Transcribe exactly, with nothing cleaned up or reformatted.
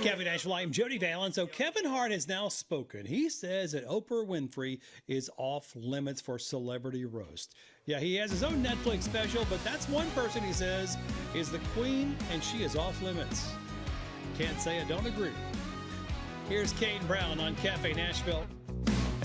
Cafe Nashville, I'm Jody Valen. So Kevin Hart has now spoken. He says that Oprah Winfrey is off limits for celebrity roast. Yeah, he has his own Netflix special, but that's one person he says is the queen, and she is off limits. Can't say I don't agree. Here's Kane Brown on Cafe Nashville.